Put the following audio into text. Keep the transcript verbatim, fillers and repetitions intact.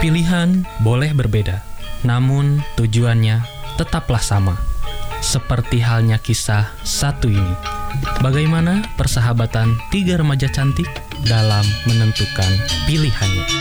Pilihan boleh berbeda, namun tujuannya tetaplah sama. Seperti halnya kisah satu ini. Bagaimana persahabatan tiga remaja cantik dalam menentukan pilihannya.